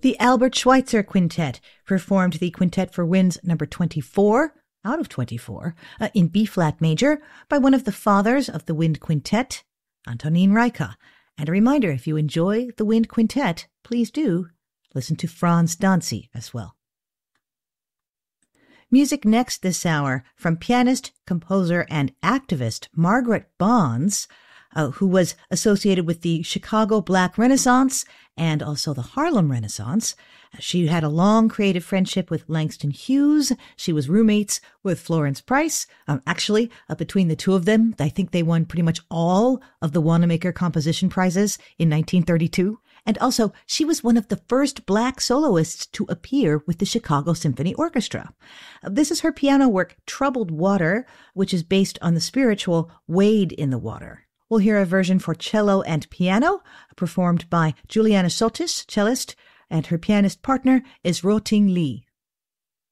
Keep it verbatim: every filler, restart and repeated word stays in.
The Albert Schweitzer Quintet performed the Quintet for Winds number twenty-four, out of twenty-four, uh, in B-flat major by one of the fathers of the Wind Quintet, Antonín Rajka. And a reminder, if you enjoy the Wind Quintet, please do listen to Franz Danzi as well. Music next this hour from pianist, composer, and activist Margaret Bonds, uh, who was associated with the Chicago Black Renaissance and also the Harlem Renaissance. She had a long creative friendship with Langston Hughes. She was roommates with Florence Price. Um, actually, uh, between the two of them, I think they won pretty much all of the Wanamaker Composition Prizes in nineteen thirty-two. And also, she was one of the first black soloists to appear with the Chicago Symphony Orchestra. Uh, this is her piano work, Troubled Water, which is based on the spiritual Wade in the Water. We'll hear a version for cello and piano, performed by Juliana Sotis, cellist, and her pianist partner is Roting Lee.